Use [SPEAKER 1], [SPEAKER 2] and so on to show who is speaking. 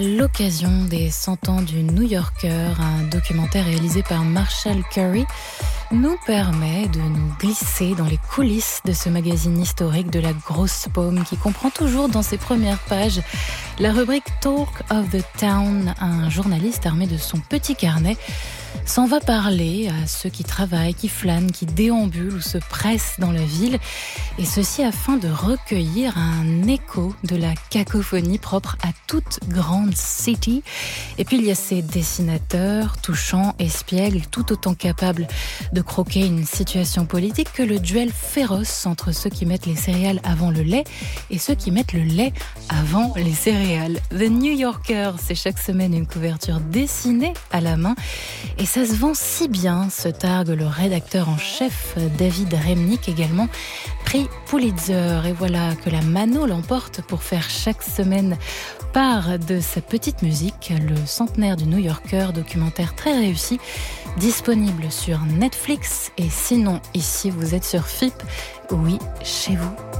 [SPEAKER 1] L'occasion des 100 ans du New Yorker, un documentaire réalisé par Marshall Curry, nous permet de nous glisser dans les coulisses de ce magazine historique de la grosse paume qui comprend toujours dans ses premières pages la rubrique Talk of the Town. Un journaliste armé de son petit carnet s'en va parler à ceux qui travaillent, qui flânent, qui déambulent ou se pressent dans la ville, et ceci afin de recueillir un écho de la cacophonie propre à toute grande city. Et puis il y a ces dessinateurs touchants, espiègles, tout autant capables de croquer une situation politique que le duel féroce entre ceux qui mettent les céréales avant le lait et ceux qui mettent le lait avant les céréales. The New Yorker, c'est chaque semaine une couverture dessinée à la main. Et ça se vend si bien, se targue le rédacteur en chef David Remnick, également prix Pulitzer. Et voilà que la mano l'emporte pour faire chaque semaine part de sa petite musique, le centenaire du New Yorker, documentaire très réussi, disponible sur Netflix. Et sinon, ici vous êtes sur FIP, oui, chez vous.